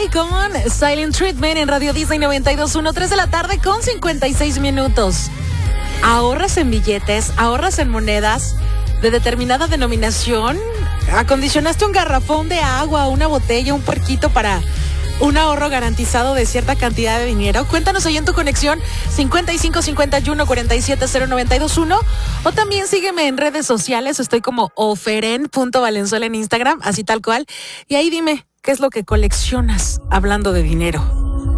con Silent Treatment en Radio Disney 92.1, 3 de la tarde con 56 minutos. ¿Ahorras en billetes? ¿Ahorras en monedas de determinada denominación? ¿Acondicionaste un garrafón de agua, una botella, un puerquito para un ahorro garantizado de cierta cantidad de dinero? Cuéntanos ahí en tu conexión 5551-470-921, o también sígueme en redes sociales. Estoy como oferen.valenzuela en Instagram, así tal cual, y ahí dime qué es lo que coleccionas hablando de dinero.